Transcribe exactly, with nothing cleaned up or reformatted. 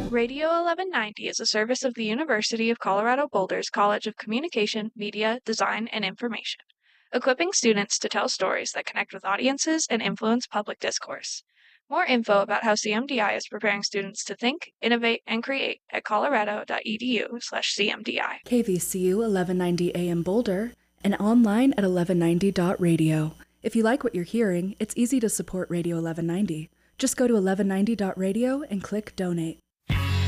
Radio eleven ninety is a service of the University of Colorado Boulder's College of Communication, Media, Design, and Information, equipping students to tell stories that connect with audiences and influence public discourse. More info about how C M D I is preparing students to think, innovate, and create at colorado.edu slash CMDI. K V C U eleven ninety A M Boulder and online at eleven ninety dot radio. If you like what you're hearing, it's easy to support Radio eleven ninety. Just go to eleven ninety dot radio and click donate.